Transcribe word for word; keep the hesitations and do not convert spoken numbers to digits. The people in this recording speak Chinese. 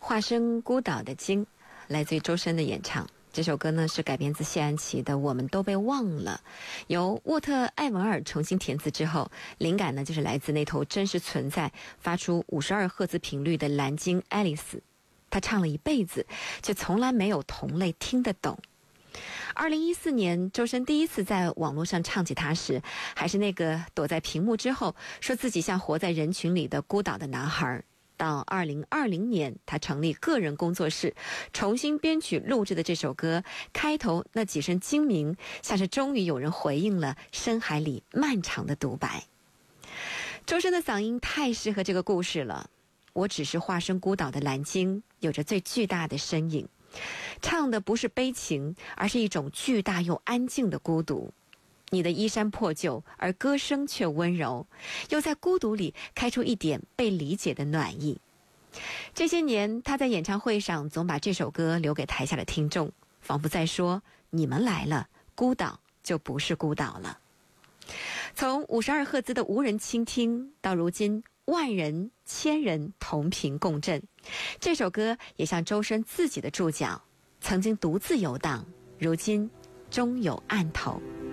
化身孤岛的鲸，来自于周深的演唱。这首歌呢是改编自谢安琪的《我们都被忘了》，由沃特·艾文尔重新填词之后，灵感呢就是来自那头真实存在、发出五十二赫兹频率的蓝鲸爱丽丝。她唱了一辈子，却从来没有同类听得懂。二零一四年，周深第一次在网络上唱起它时，还是那个躲在屏幕之后，说自己像活在人群里的孤岛的男孩。到二零二零年，他成立个人工作室，重新编曲录制的这首歌，开头那几声精鸣，像是终于有人回应了深海里漫长的独白。周深的嗓音太适合这个故事了。我只是化身孤岛的蓝鲸，有着最巨大的身影，唱的不是悲情，而是一种巨大又安静的孤独。你的衣衫破旧，而歌声却温柔，又在孤独里开出一点被理解的暖意。这些年，他在演唱会上总把这首歌留给台下的听众，仿佛在说：你们来了，孤岛就不是孤岛了。从五十二赫兹的无人倾听，到如今万人、千人同频共振，这首歌也像周深自己的注脚，曾经独自游荡，如今终有岸头。